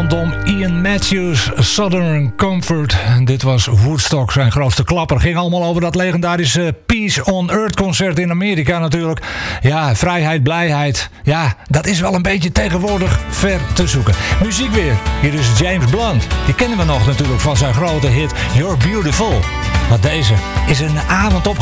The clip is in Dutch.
rondom Ian Matthews, Southern Comfort. Dit was Woodstock, zijn grootste klapper. Ging allemaal over dat legendarische Peace on Earth concert in Amerika natuurlijk. Ja, vrijheid, blijheid. Ja, dat is wel een beetje tegenwoordig ver te zoeken. Muziek weer. Hier is James Blunt. Die kennen we nog natuurlijk van zijn grote hit You're Beautiful. Maar deze is een avond opgenomen